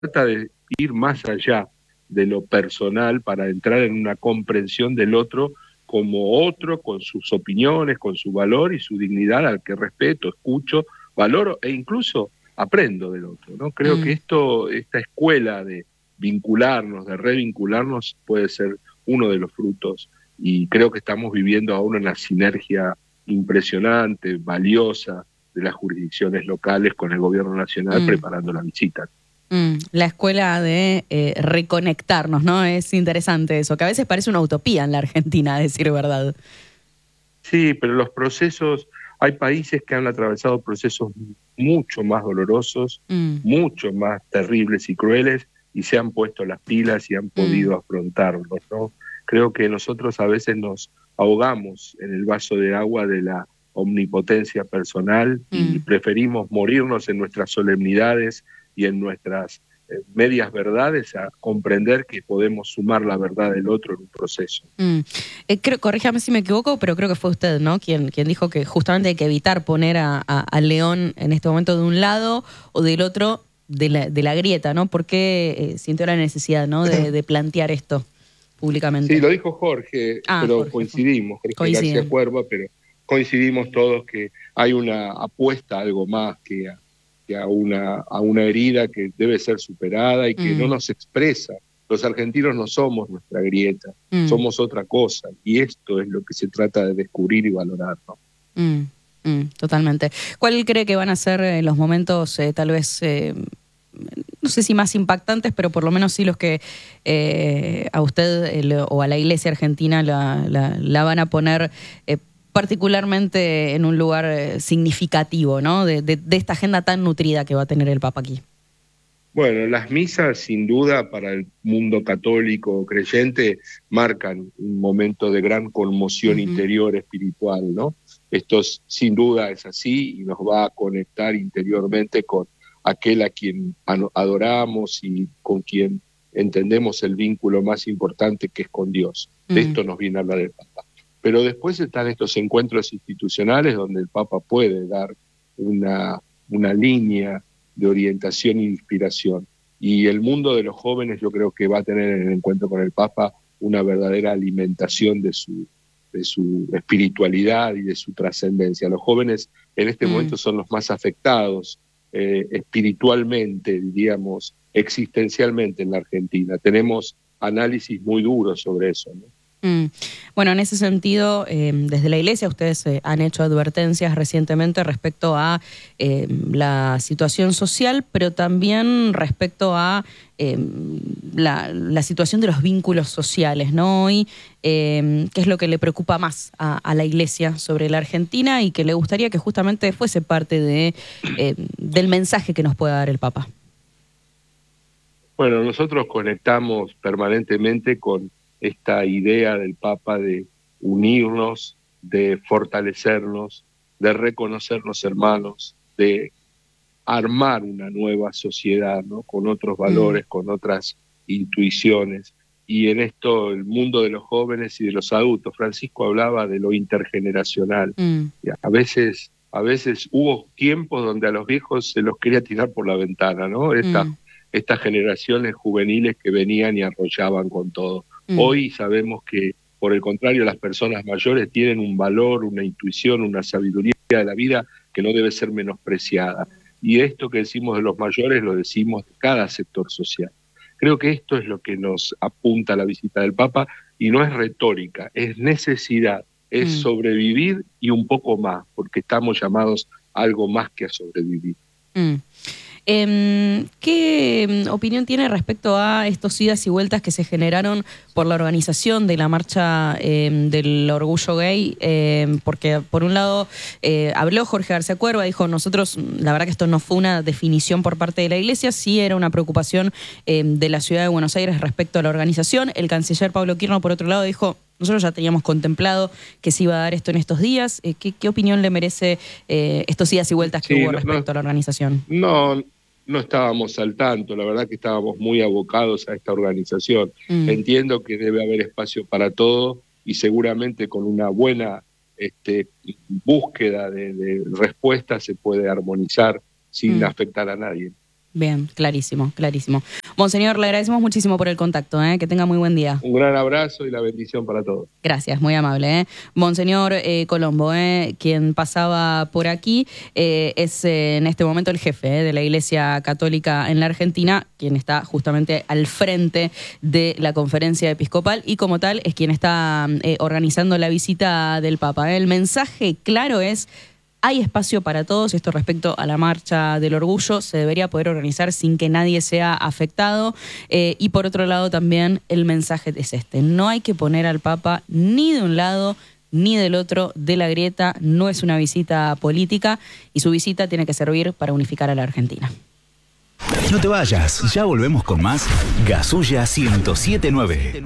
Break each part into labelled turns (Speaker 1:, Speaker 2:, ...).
Speaker 1: trata de ir más allá de lo personal para entrar en una comprensión del otro, con sus opiniones, con su valor y su dignidad, al que respeto, escucho, valoro e incluso aprendo del otro, ¿no? Creo que esta escuela de vincularnos, de revincularnos, puede ser uno de los frutos, y creo que estamos viviendo ahora una sinergia impresionante, valiosa, de las jurisdicciones locales con el gobierno nacional preparando la visita.
Speaker 2: La escuela de reconectarnos, ¿no? Es interesante eso, que a veces parece una utopía en la Argentina, a decir verdad.
Speaker 1: Sí, pero los procesos, hay países que han atravesado procesos mucho más dolorosos, mucho más terribles y crueles, y se han puesto las pilas y han podido afrontarlos, ¿no? Creo que nosotros a veces nos ahogamos en el vaso de agua de la omnipotencia personal y preferimos morirnos en nuestras solemnidades y en nuestras medias verdades a comprender que podemos sumar la verdad del otro en un proceso.
Speaker 2: Corríjame si me equivoco, pero creo que fue usted, ¿no? Quien dijo que justamente hay que evitar poner a León en este momento de un lado o del otro de la grieta, ¿no? ¿Por qué sintió la necesidad, ¿no? de plantear esto públicamente?
Speaker 1: Sí, lo dijo Jorge, pero
Speaker 2: Jorge,
Speaker 1: coincidimos, Jorge García Cuerva, pero coincidimos todos que hay una apuesta a algo más que a una herida que debe ser superada y que no nos expresa. Los argentinos no somos nuestra grieta, somos otra cosa, y esto es lo que se trata de descubrir y valorar, ¿no?
Speaker 2: Totalmente. ¿Cuál cree que van a ser los momentos tal vez no sé si más impactantes, pero por lo menos sí los que a usted o a la Iglesia argentina la van a poner particularmente en un lugar significativo, ¿no? De esta agenda tan nutrida que va a tener el Papa aquí?
Speaker 1: Bueno, las misas sin duda para el mundo católico creyente marcan un momento de gran conmoción interior espiritual, ¿no? Esto sin duda es así y nos va a conectar interiormente con aquel a quien adoramos y con quien entendemos el vínculo más importante, que es con Dios. De esto nos viene a hablar el Papa. Pero después están estos encuentros institucionales donde el Papa puede dar una línea de orientación e inspiración. Y el mundo de los jóvenes yo creo que va a tener en el encuentro con el Papa una verdadera alimentación de su espiritualidad y de su trascendencia. Los jóvenes en este momento son los más afectados espiritualmente, diríamos, existencialmente en la Argentina. Tenemos análisis muy duros sobre eso, ¿no?
Speaker 2: Bueno, en ese sentido, desde la Iglesia ustedes han hecho advertencias recientemente respecto a la situación social, pero también respecto a la situación de los vínculos sociales, ¿no? Hoy, ¿qué es lo que le preocupa más a la Iglesia sobre la Argentina y que le gustaría que justamente fuese parte del mensaje que nos pueda dar el Papa?
Speaker 1: Bueno, nosotros conectamos permanentemente con esta idea del Papa de unirnos, de fortalecernos, de reconocernos hermanos, de armar una nueva sociedad, ¿no? Con otros valores, con otras intuiciones. Y en esto el mundo de los jóvenes y de los adultos, Francisco hablaba de lo intergeneracional. Y a veces hubo tiempos donde a los viejos se los quería tirar por la ventana, ¿no? Estas generaciones juveniles que venían y arrollaban con todo. Hoy sabemos que, por el contrario, las personas mayores tienen un valor, una intuición, una sabiduría de la vida que no debe ser menospreciada. Y esto que decimos de los mayores lo decimos de cada sector social. Creo que esto es lo que nos apunta a la visita del Papa, y no es retórica, es necesidad, es sobrevivir y un poco más, porque estamos llamados a algo más que a sobrevivir.
Speaker 2: ¿Qué opinión tiene respecto a estos idas y vueltas que se generaron por la organización de la marcha del orgullo gay? Porque por un lado habló Jorge García Cuerva, dijo: nosotros, la verdad que esto no fue una definición por parte de la Iglesia, sí era una preocupación de la ciudad de Buenos Aires respecto a la organización. El canciller Pablo Quirno, por otro lado, dijo: nosotros ya teníamos contemplado que se iba a dar esto en estos días. ¿Qué opinión le merece estos idas y vueltas que hubo respecto a la organización?
Speaker 1: No estábamos al tanto, la verdad que estábamos muy abocados a esta organización. Entiendo que debe haber espacio para todo y seguramente con una buena búsqueda de respuestas se puede armonizar sin afectar a nadie.
Speaker 2: Bien, clarísimo, clarísimo. Monseñor, le agradecemos muchísimo por el contacto, que tenga muy buen día.
Speaker 1: Un gran abrazo y la bendición para todos.
Speaker 2: Gracias, muy amable. Monseñor Colombo, quien pasaba por aquí, es en este momento el jefe de la Iglesia Católica en la Argentina, quien está justamente al frente de la conferencia episcopal y como tal es quien está organizando la visita del Papa. El mensaje claro es: hay espacio para todos. Esto respecto a la Marcha del Orgullo, se debería poder organizar sin que nadie sea afectado. Y por otro lado también el mensaje es este: no hay que poner al Papa ni de un lado ni del otro de la grieta. No es una visita política y su visita tiene que servir para unificar a la Argentina.
Speaker 3: No te vayas, ya volvemos con más Gasulla 107.9.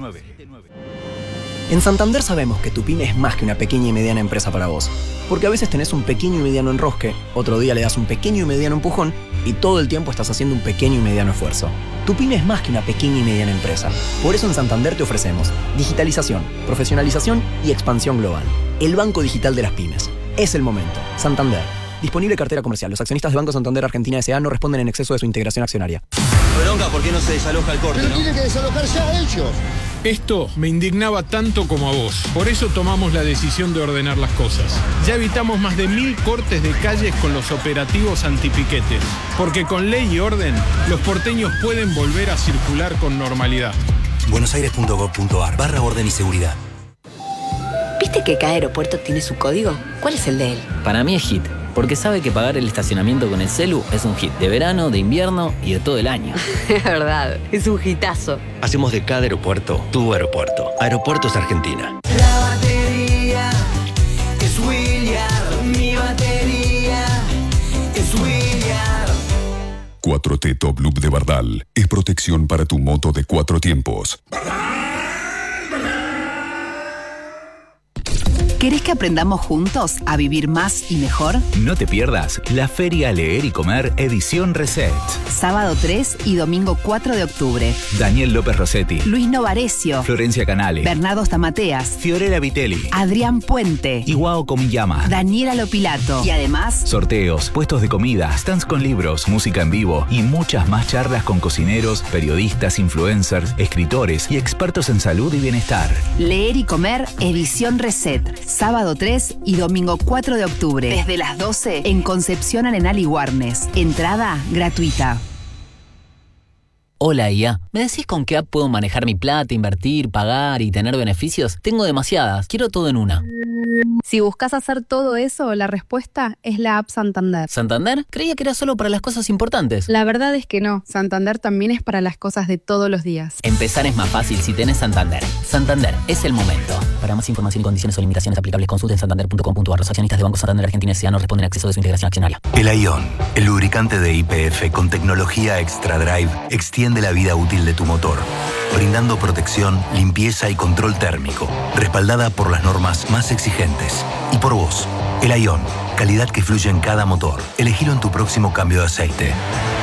Speaker 4: En Santander sabemos que tu pyme es más que una pequeña y mediana empresa para vos. Porque a veces tenés un pequeño y mediano enrosque, otro día le das un pequeño y mediano empujón y todo el tiempo estás haciendo un pequeño y mediano esfuerzo. Tu pyme es más que una pequeña y mediana empresa. Por eso en Santander te ofrecemos digitalización, profesionalización y expansión global. El banco digital de las pymes. Es el momento. Santander. Disponible cartera comercial. Los accionistas de Banco Santander Argentina S.A. no responden en exceso de su integración accionaria.
Speaker 5: Bronca, ¿por qué no se desaloja el corte, no?
Speaker 6: Tienen que desalojar ya ellos.
Speaker 7: Esto me indignaba tanto como a vos. Por eso tomamos la decisión de ordenar las cosas. Ya evitamos más de 1000 cortes de calles con los operativos antipiquetes. Porque con ley y orden, los porteños pueden volver a circular con normalidad.
Speaker 8: buenosaires.gov.ar/orden y seguridad.
Speaker 9: ¿Viste que cada aeropuerto tiene su código? ¿Cuál es el de él?
Speaker 10: Para mí es HIT, porque sabe que pagar el estacionamiento con el celu es un hit de verano, de invierno y de todo el año.
Speaker 9: Es verdad, es un hitazo.
Speaker 8: Hacemos de cada aeropuerto tu aeropuerto. Aeropuertos Argentina.
Speaker 11: La batería es William, mi batería es William.
Speaker 12: 4T Top Loop de Bardal es protección para tu moto de 4 tiempos.
Speaker 13: ¿Querés que aprendamos juntos a vivir más y mejor?
Speaker 3: No te pierdas la Feria Leer y Comer Edición Reset.
Speaker 13: Sábado 3 y domingo 4 de octubre.
Speaker 3: Daniel López Rossetti,
Speaker 13: Luis Novarecio,
Speaker 3: Florencia Canale,
Speaker 13: Bernardo Stamateas,
Speaker 3: Fiorella Vitelli,
Speaker 13: Adrián Puente,
Speaker 3: Iwao Komiyama,
Speaker 13: Daniela Lopilato. Y además,
Speaker 3: sorteos, puestos de comida, stands con libros, música en vivo y muchas más charlas con cocineros, periodistas, influencers, escritores y expertos en salud y bienestar.
Speaker 13: Leer y Comer Edición Reset. Sábado 3 y domingo 4 de octubre. Desde las 12 en Concepción Arenal y Warnes. Entrada gratuita.
Speaker 10: Hola IA, ¿me decís con qué app puedo manejar mi plata, invertir, pagar y tener beneficios? Tengo demasiadas, quiero todo en una.
Speaker 14: Si buscas hacer todo eso, la respuesta es la app Santander.
Speaker 10: ¿Santander? Creía que era solo para las cosas importantes.
Speaker 14: La verdad es que no, Santander también es para las cosas de todos los días.
Speaker 10: Empezar es más fácil si tenés Santander. Santander, es el momento. Para más información y condiciones o limitaciones aplicables, consulten santander.com.ar. Los accionistas de Banco Santander Argentina S.A. no responden a exceso de su integración accionaria.
Speaker 8: El Ion, el lubricante de YPF con tecnología Extra Drive, extiende la vida útil de tu motor, brindando protección, limpieza y control térmico, respaldada por las normas más exigentes. Y por vos, el Ion, calidad que fluye en cada motor. Elegilo en tu próximo cambio de aceite.